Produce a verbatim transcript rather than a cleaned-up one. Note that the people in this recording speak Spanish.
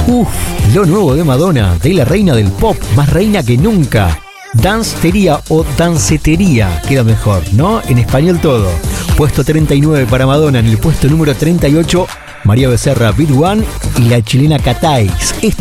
Uf, lo nuevo de Madonna, de la reina del pop, más reina que nunca. Dancetería o dancetería, queda mejor, ¿no? En español todo. Puesto treinta y nueve para Madonna. En el puesto número treinta y ocho, María Becerra, Beat One y la chilena Catais.